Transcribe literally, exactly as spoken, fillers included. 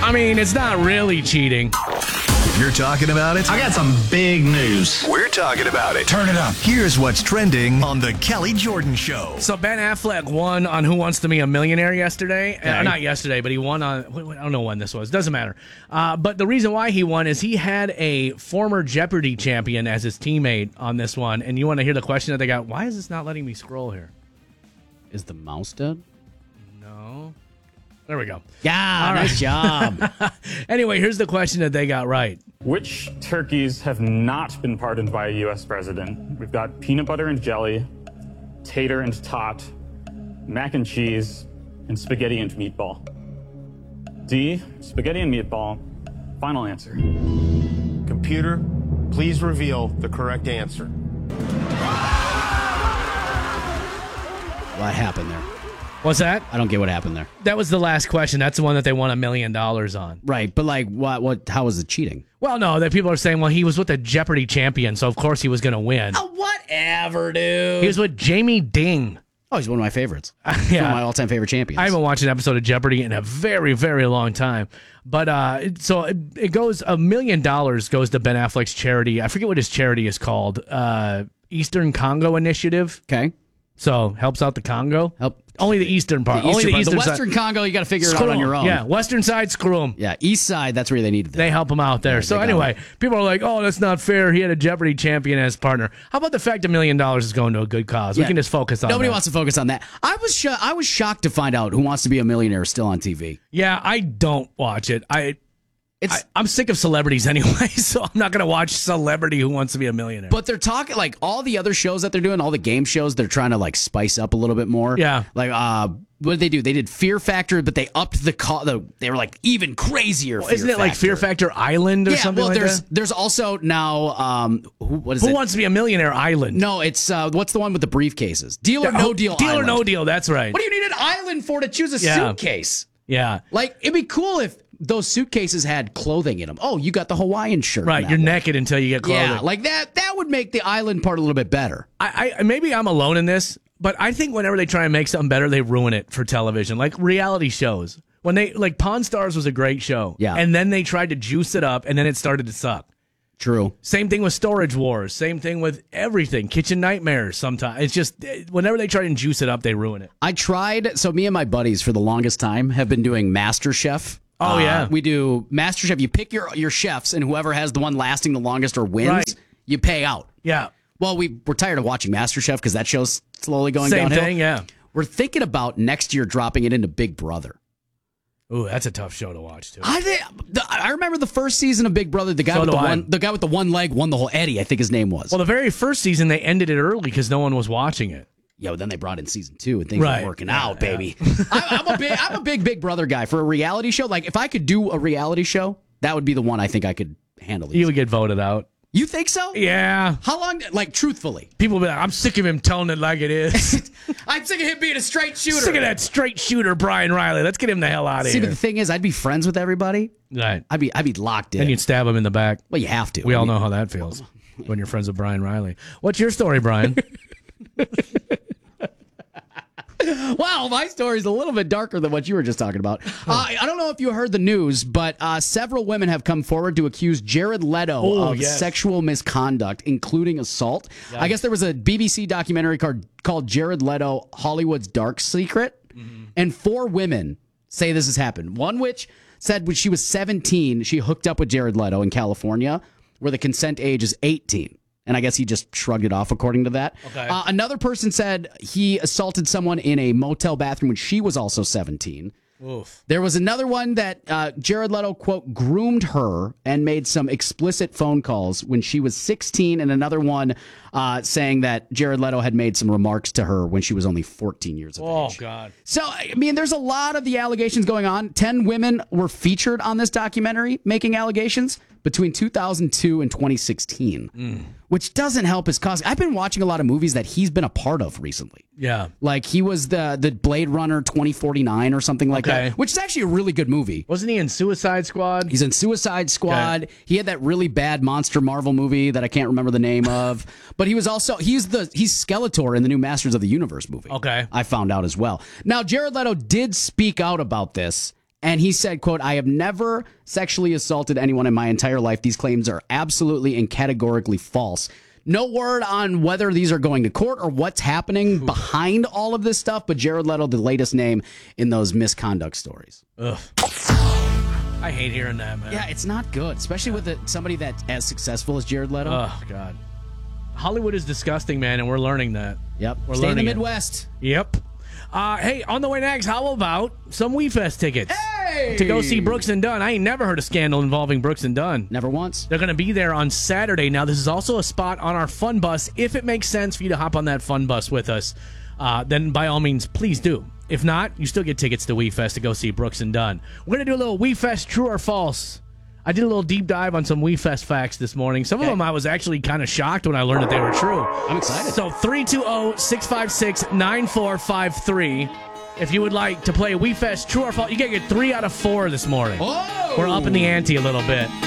I mean, it's not really cheating. You're talking about it? I got some big news. We're talking about it. Turn it up. Here's what's trending on the Kelly Jordan Show. So Ben Affleck won on Who Wants to Be a Millionaire yesterday. Okay. Uh, not yesterday, but he won on, I don't know when this was. Doesn't matter. Uh, but the reason why he won is he had a former Jeopardy champion as his teammate on this one. And you want to hear the question that they got, why is this not letting me scroll here? Is the mouse dead? No. There we go. Yeah, All nice right. job. Anyway, here's the question that they got right. Which turkeys have not been pardoned by a U S president? We've got peanut butter and jelly, tater and tot, mac and cheese, and spaghetti and meatball. D, spaghetti and meatball. Final answer. Computer, please reveal the correct answer. What happened there? What's that? I don't get what happened there. That was the last question. That's the one that they won a million dollars on. Right, but like, what? What? How was it cheating? Well, no, that people are saying, well, he was with a Jeopardy champion, so of course he was going to win. Oh, whatever, dude. He was with Jamie Ding. Oh, he's one of my favorites. Yeah. He's one of my all-time favorite champions. I haven't watched an episode of Jeopardy in a very, very long time. But uh, so it, it goes, a million dollars goes to Ben Affleck's charity. I forget what his charity is called. Uh, Eastern Congo Initiative. Okay. So helps out the Congo. Help. Only the eastern part. The, Only eastern the part. eastern the Western side. Congo, you got to figure Screw it out on your them. own. Yeah, Western side, screw them. Yeah, East side, that's where they needed them. They help him out there. Yeah, so got anyway, him. people are like, oh, that's not fair. He had a Jeopardy champion as partner. How about the fact a million dollars is going to a good cause? Yeah. We can just focus on Nobody that. wants to focus on that. I was sh- I was shocked to find out Who Wants to Be a Millionaire is still on T V. Yeah, I don't watch it. I, It's I I'm sick of celebrities anyway, so I'm not going to watch Celebrity Who Wants to Be a Millionaire. But they're talking like all the other shows that they're doing, all the game shows, they're trying to like spice up a little bit more. Yeah. Like, uh, what did they do? They did Fear Factor, but they upped the co- the They were like even crazier. Well, Fear isn't it like Factor. Fear Factor Island or yeah, something well, like there's that? there's also now um, who, what is Who it? Wants to Be a Millionaire Island? No, it's uh, what's the one with the briefcases? Deal or Yeah, No oh, Deal. Deal Island. or No Deal. That's right. What do you need an island for to choose a Yeah. suitcase? Yeah. Like it'd be cool if those suitcases had clothing in them. Oh, you got the Hawaiian shirt. in Right. that You're one. naked until you get clothing. Yeah, like that. That would make the island part a little bit better. I, I maybe I'm alone in this, but I think whenever they try and make something better, they ruin it for television. Like reality shows. When they like Pawn Stars was a great show. Yeah. And then they tried to juice it up and then it started to suck. True. Same thing with Storage Wars. Same thing with everything. Kitchen Nightmares sometimes. It's just whenever they try and juice it up, they ruin it. I tried. So me and my buddies for the longest time have been doing MasterChef. Oh, Uh, yeah. we do MasterChef. You pick your your chefs, and whoever has the one lasting the longest or wins, Right. you pay out. Yeah. Well, we we're tired of watching MasterChef because that show's slowly going Same downhill. thing, yeah. We're thinking about next year dropping it into Big Brother. Ooh, that's a tough show to watch too. I think, the, I remember the first season of Big Brother. The guy So with do the I. one, the guy with the one leg won the whole. Eddie, I think his name was. Well, the very first season they ended it early because no one was watching it. Yeah, but then they brought in season two and things Right. were working Yeah, out, yeah. baby. I, I'm a big, I'm a big Big Brother guy for a reality show. Like, if I could do a reality show, that would be the one I think I could handle. You would get voted out. You think so? Yeah. How long? Like, truthfully, People will be like, I'm sick of him telling it like it is. I'm sick of him being a straight shooter. Sick of that straight shooter, Brian Riley. Let's get him the hell out of See, here. but the thing is, I'd be friends with everybody. Right. I'd be, I'd be locked in. Then you'd stab him in the back. well, you have to. We I all mean, know how that feels when you're friends with Brian Riley. What's your story, Brian? Wow, my story is a little bit darker than what you were just talking about. Uh, I don't know if you heard the news, but uh, several women have come forward to accuse Jared Leto Oh, of yes. sexual misconduct, including assault. I guess there was a B B C documentary called, called Jared Leto, Hollywood's Dark Secret, Mm-hmm. and four women say this has happened. One which said when she was seventeen, she hooked up with Jared Leto in California, where the consent age is eighteen. And I guess he just shrugged it off according to that. Okay. Uh, another person said he assaulted someone in a motel bathroom when she was also seventeen. Oof. There was another one that uh, Jared Leto, quote, groomed her and made some explicit phone calls when she was sixteen. And another one uh, saying that Jared Leto had made some remarks to her when she was only fourteen years of Oh, age. God. So, I mean, there's a lot of the allegations going on. Ten women were featured on this documentary making allegations between two thousand two and twenty sixteen, Mm. which doesn't help his cause. I've been watching a lot of movies that he's been a part of recently. Yeah. Like he was the the Blade Runner twenty forty-nine or something like Okay. that, which is actually a really good movie. Wasn't he in Suicide Squad? He's in Suicide Squad. He had that really bad monster Marvel movie that I can't remember the name of. But he was also he's the he's Skeletor in the new Masters of the Universe movie. Okay. I found out as well. Now Jared Leto did speak out about this And he said, quote, I have never sexually assaulted anyone in my entire life. These claims are absolutely and categorically false. No word on whether these are going to court or what's happening behind all of this stuff, but Jared Leto, the latest name in those misconduct stories. Ugh. I hate hearing that, man. Yeah, it's not good, especially with a, somebody that's as successful as Jared Leto. Oh, God. Hollywood is disgusting, man, and we're learning that. Yep. We're Stay in the learning it. Midwest. Yep. Uh, hey, on the way next, how about some WeFest tickets? Hey! To go see Brooks and Dunn. I ain't never heard a scandal involving Brooks and Dunn. Never once. They're going to be there on Saturday. Now, this is also a spot on our fun bus. If it makes sense for you to hop on that fun bus with us, uh, then by all means, please do. If not, you still get tickets to WeFest to go see Brooks and Dunn. We're going to do a little WeFest true or false. I did a little deep dive on some WeFest facts this morning. Some Okay. of them I was actually kind of shocked when I learned that they were true. I'm excited. So three two zero, six five six, nine four five three. If you would like to play WeFest true or false, you get your three out of four this morning. Oh! We're up in the ante a little bit.